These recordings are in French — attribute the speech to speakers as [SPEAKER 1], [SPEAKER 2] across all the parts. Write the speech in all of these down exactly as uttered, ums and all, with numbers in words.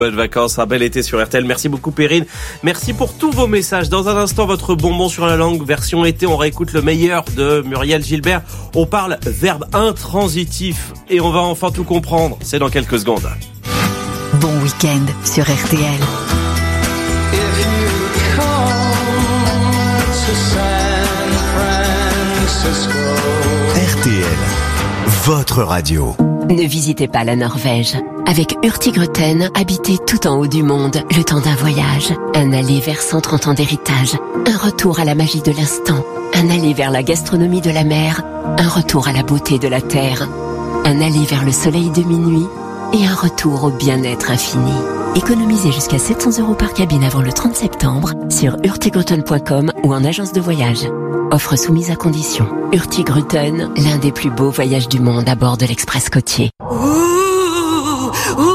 [SPEAKER 1] Bonnes vacances, un bel été sur R T L. Merci beaucoup Perrine. Merci pour tous vos messages. Dans un instant, votre bonbon sur la langue, version été. On réécoute le meilleur de Muriel Gilbert. On parle verbe intransitif et on va enfin tout comprendre. C'est dans quelques secondes.
[SPEAKER 2] Bon week-end sur R T L.
[SPEAKER 3] R T L, votre radio.
[SPEAKER 4] Ne visitez pas la Norvège. Avec Hurtigruten, habitez tout en haut du monde, le temps d'un voyage. Un aller vers cent trente ans d'héritage. Un retour à la magie de l'instant. Un aller vers la gastronomie de la mer. Un retour à la beauté de la terre. Un aller vers le soleil de minuit. Et un retour au bien-être infini. Économisez jusqu'à sept cents euros par cabine avant le trente septembre sur hurtigruten point com ou en agence de voyage. Offre soumise à condition. Hurtigruten, l'un des plus beaux voyages du monde à bord de l'Express côtier.
[SPEAKER 5] Ouh, ouh.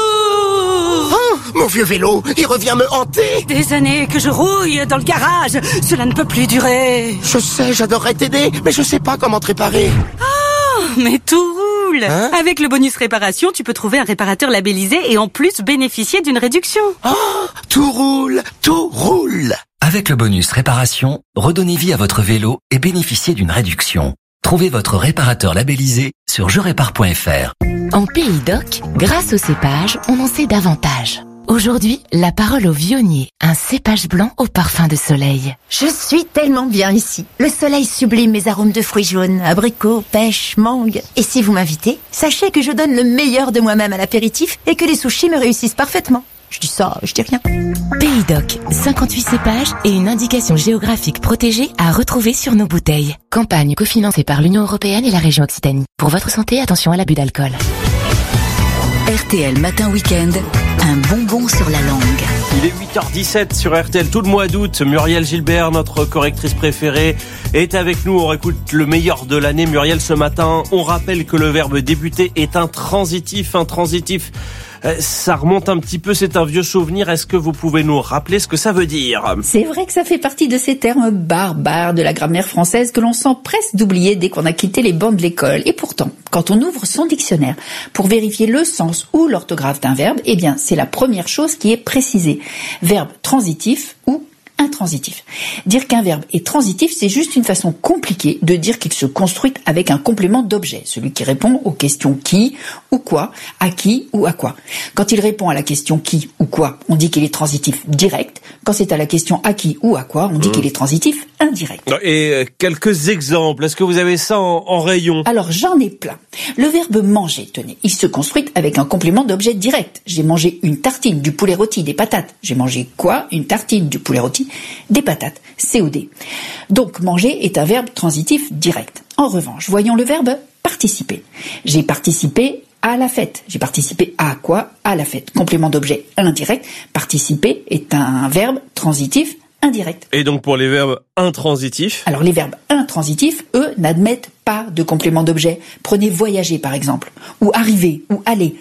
[SPEAKER 6] Oh, mon vieux vélo, il revient me hanter.
[SPEAKER 5] Des années que je rouille dans le garage. Cela ne peut plus durer.
[SPEAKER 6] Je sais, j'adorerais t'aider, mais je sais pas comment te réparer.
[SPEAKER 5] Oh, mais tout roule. Hein? Avec le bonus réparation, tu peux trouver un réparateur labellisé et en plus bénéficier d'une réduction.
[SPEAKER 6] Oh, tout roule, tout roule.
[SPEAKER 7] Avec le bonus réparation, redonnez vie à votre vélo et bénéficiez d'une réduction. Trouvez votre réparateur labellisé sur je répare point f r.
[SPEAKER 2] En Pays d'Oc, grâce au cépage, on en sait davantage. Aujourd'hui, la parole au vionnier, un cépage blanc au parfum de soleil.
[SPEAKER 8] Je suis tellement bien ici. Le soleil sublime mes arômes de fruits jaunes, abricots, pêche, mangue. Et si vous m'invitez, sachez que je donne le meilleur de moi-même à l'apéritif et que les sushis me réussissent parfaitement. Je dis ça, je dis rien.
[SPEAKER 2] Pays d'Oc, cinquante-huit cépages et une indication géographique protégée à retrouver sur nos bouteilles. Campagne cofinancée par l'Union européenne et la région Occitanie. Pour votre santé, attention à l'abus d'alcool.
[SPEAKER 9] R T L Matin Week-end, un bonbon sur la langue.
[SPEAKER 1] Il est huit heures dix-sept sur R T L, tout le mois d'août. Muriel Gilbert, notre correctrice préférée, est avec nous. On réécoute le meilleur de l'année. Muriel, ce matin, on rappelle que le verbe débuter est intransitif. Intransitif, ça remonte un petit peu, c'est un vieux souvenir. Est-ce que vous pouvez nous rappeler ce que ça veut dire ?
[SPEAKER 10] C'est vrai que ça fait partie de ces termes barbares de la grammaire française que l'on s'empresse d'oublier dès qu'on a quitté les bancs de l'école. Et pourtant, quand on ouvre son dictionnaire pour vérifier le sens ou l'orthographe d'un verbe, eh bien, c'est la première chose qui est précisée. Verbe transitif ou intransitif. Dire qu'un verbe est transitif, c'est juste une façon compliquée de dire qu'il se construit avec un complément d'objet, celui qui répond aux questions qui ou quoi, à qui ou à quoi. Quand il répond à la question qui ou quoi, on dit qu'il est transitif direct. Quand c'est à la question à qui ou à quoi, on dit mmh. qu'il est transitif indirect.
[SPEAKER 1] Et quelques exemples, est-ce que vous avez ça en, en rayon ?
[SPEAKER 10] Alors j'en ai plein. Le verbe manger, tenez, il se construit avec un complément d'objet direct. J'ai mangé une tartine, du poulet rôti, des patates. J'ai mangé quoi ? Une tartine, du poulet rôti, des patates. C O D. Donc manger est un verbe transitif direct. En revanche, voyons le verbe participer. J'ai participé à la fête. J'ai participé à quoi ? À la fête. Complément d'objet indirect. Participer est un verbe transitif indirect.
[SPEAKER 1] Et donc pour les verbes intransitifs ?
[SPEAKER 10] Alors les verbes intransitifs, eux, n'admettent pas de complément d'objet. Prenez voyager par exemple, ou arriver, ou aller.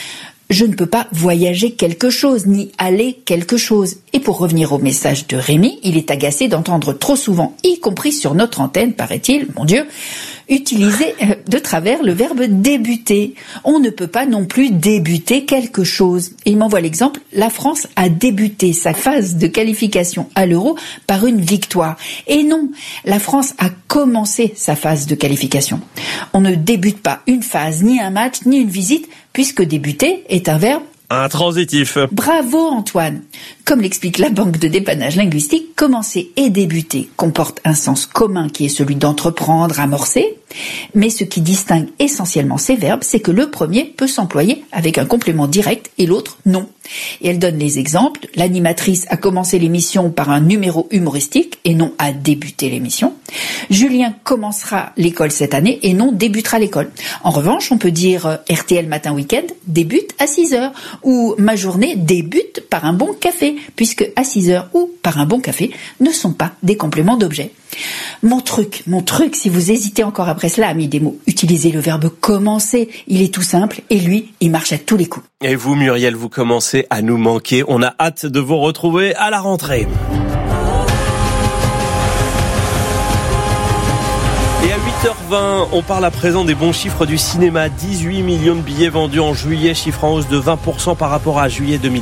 [SPEAKER 10] Je ne peux pas voyager quelque chose, ni aller quelque chose. Et pour revenir au message de Rémi, il est agacé d'entendre trop souvent, y compris sur notre antenne, paraît-il, mon Dieu, utiliser de travers le verbe débuter. On ne peut pas non plus débuter quelque chose. Et il m'envoie l'exemple, la France a débuté sa phase de qualification à l'euro par une victoire. Et non, la France a commencé sa phase de qualification. On ne débute pas une phase, ni un match, ni une visite, puisque débuter est un verbe
[SPEAKER 1] intransitif.
[SPEAKER 10] Bravo Antoine. Comme l'explique la Banque de dépannage linguistique, commencer et débuter comporte un sens commun qui est celui d'entreprendre, amorcer, mais ce qui distingue essentiellement ces verbes, c'est que le premier peut s'employer avec un complément direct et l'autre non. Et elle donne les exemples. L'animatrice a commencé l'émission par un numéro humoristique et non a débuté l'émission. Julien commencera l'école cette année et non débutera l'école. En revanche, on peut dire R T L Matin Week-end débute à six heures ou ma journée débute par un bon café, puisque à six heures ou par un bon café ne sont pas des compléments d'objet. Mon truc, mon truc, si vous hésitez encore après cela, amis des mots, utilisez le verbe commencer. Il est tout simple et lui, il marche à tous les coups.
[SPEAKER 1] Et vous, Muriel, vous commencez à nous manquer. On a hâte de vous retrouver à la rentrée. Et à huit heures vingt, on parle à présent des bons chiffres du cinéma. dix-huit millions de billets vendus en juillet, chiffre en hausse de vingt pour cent par rapport à juillet deux mille